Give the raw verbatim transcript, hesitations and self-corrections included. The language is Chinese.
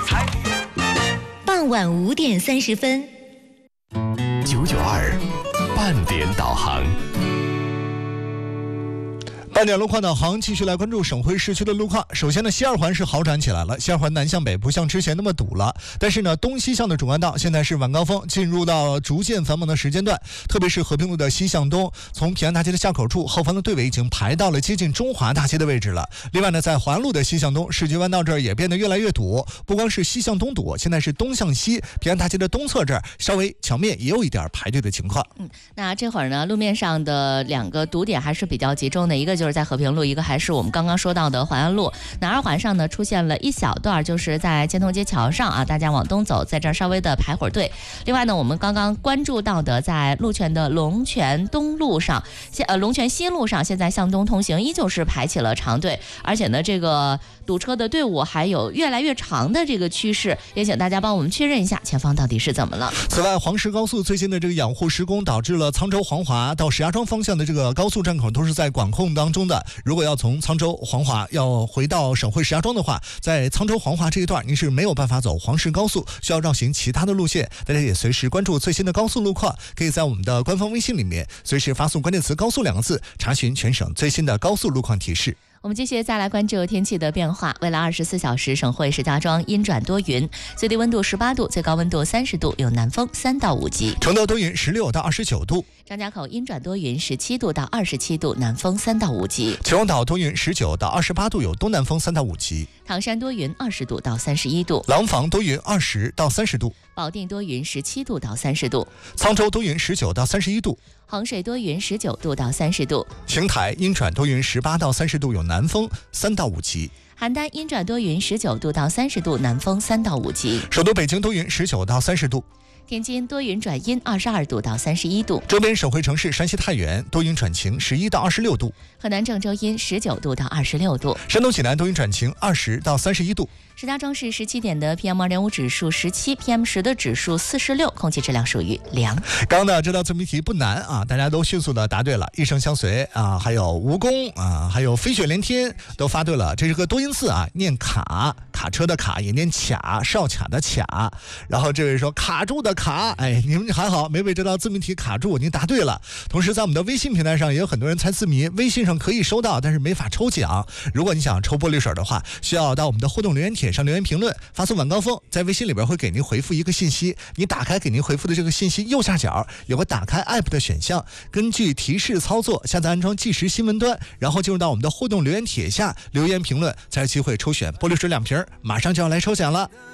傍晚五点三十分， 九九二半点导航。 半点路况导航，继续来关注省会市区的路况。首先呢，西二环是好转起来了，西二环南向北不像之前那么堵了，但是呢，东西向的主干道现在是晚高峰，进入到逐渐繁忙的时间段，特别是和平路的西向东，从平安大街的下口处，后方的队尾已经排到了接近中华大街的位置了。另外呢，在环路的西向东，世纪弯道这儿也变得越来越堵，不光是西向东堵，现在是东向西，平安大街的东侧这儿稍微桥面也有一点排队的情况。 嗯，那这会儿呢，路面上的两个堵点还是比较集中的，一个就是在和平路，一个还是我们刚刚说到的淮安路。那二环上呢，出现了一小段，就是在建通街桥上啊，大家往东走，在这儿稍微的排会儿队。另外呢，我们刚刚关注到的，在鹿泉的龙泉东路上，现呃龙泉西路上，现在向东通行依旧是排起了长队，而且呢，这个堵车的队伍还有越来越长的这个趋势，也请大家帮我们确认一下前方到底是怎么了。 此外，黄石高速最近的这个养护施工，导致了沧州黄华到石家庄方向的这个高速站口都是在管控当中的。如果要从沧州黄华要回到省会石家庄的话，在沧州黄华这一段您是没有办法走黄石高速，需要绕行其他的路线。大家也随时关注最新的高速路况，可以在我们的官方微信里面随时发送关键词高速两个字，查询全省最新的高速路况提示。 我们继续再来关注天气的变化。未来二十四小时，省会石家庄阴转多云，最低温度十八度，最高温度三十度，有南风三到五级。 承德多云十六到二十九度， 张家口阴转多云十七度到二十七度，南风三到五级。 秦皇岛多云十九到二十八度，有东南风三到五级。 唐山多云二十度到三十一度， 廊坊多云二十到三十度， 保定多云十七度到三十度， 沧州多云十九到三十一度， 衡水多云十九度到三十度， 邢台阴转多云十八到三十度，有南风三到五级。 邯郸阴转多云十九度到三十度，南风三到五级。 首都北京多云十九到三十度， 天津多云转阴二十二度到三十一度， 周边省会城市山西太原多云转晴十一到二十六度， 河南郑州阴十九度到二十六度， 山东济南多云转晴二十到三十一度。 石家庄市十七点的 P M 二点五 指数十七 ，P M 十 的指数四十六，空气质量属于良。 刚刚的这道字谜题不难啊，大家都迅速的答对了，一生相随啊，还有蜈蚣啊，还有飞雪连天都发对了。这是个多音字啊，念卡，卡车的卡也念卡，哨卡的卡。然后这位说卡住的卡，哎，你们还好没被这道字谜题卡住，您答对了。同时在我们的微信平台上也有很多人猜字谜，微信上可以收到，但是没法抽奖。如果你想抽玻璃水的话，需要到我们的互动留言帖上留言评论，发送晚高峰，在微信里边会给您回复一个信息，你打开给您回复的这个信息右下角有个打开 app 的选项，根据提示操作，下载安装即时新闻端，然后进入到我们的互动留言帖下留言评论，才有机会抽选玻璃水两瓶，马上就要来抽奖了。